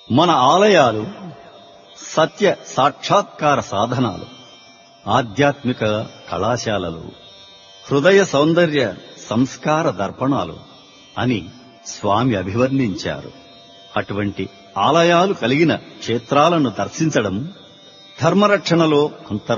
మన ఆలయాలు సత్య సాక్షాత్కార సాధనాలు, ఆధ్యాత్మిక కళాశాలలు, హృదయ సౌందర్య సంస్కార దర్పణాలు అని స్వామి అభివర్ణించారు. అటువంటి ఆలయాలు కలిగిన క్షేత్రాలను దర్శించడం ధర్మరక్షణలో అంతర్భాగం.